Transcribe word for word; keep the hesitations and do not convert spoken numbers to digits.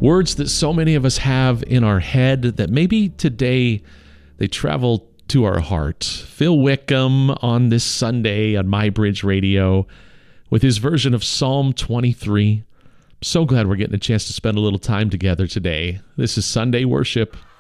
Words that so many of us have in our head that maybe today they travel to our heart. Phil Wickham on this Sunday on My Bridge Radio with his version of Psalm twenty-three. So glad we're getting a chance to spend a little time together today. This is Sunday Worship.